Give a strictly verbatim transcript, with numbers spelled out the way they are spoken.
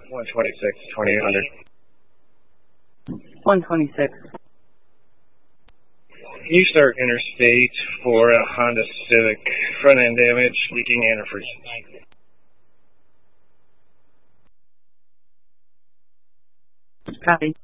one twenty-six, twenty-eight hundred. one twenty-six. You start interstate for a Honda Civic. Front end damage, leaking antifreeze. Copy.